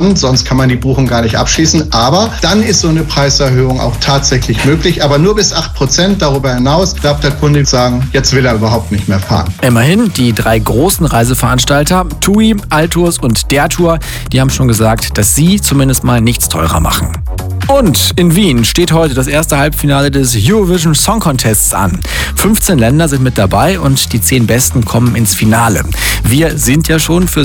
spannend, sonst kann man die Buchung gar nicht abschließen. Aber dann ist so eine Preiserhöhung auch tatsächlich möglich, aber nur bis 8%. Darüber hinaus darf der Kunde sagen, jetzt will er überhaupt nicht mehr fahren. Immerhin, die 3 großen Reiseveranstalter, TUI, Altours und Der Tour, die haben schon gesagt, dass sie zumindest mal nichts teurer machen. Und in Wien steht heute das erste Halbfinale des Eurovision Song Contests an. 15 Länder sind mit dabei und die 10 Besten kommen ins Finale. Wir sind ja schon für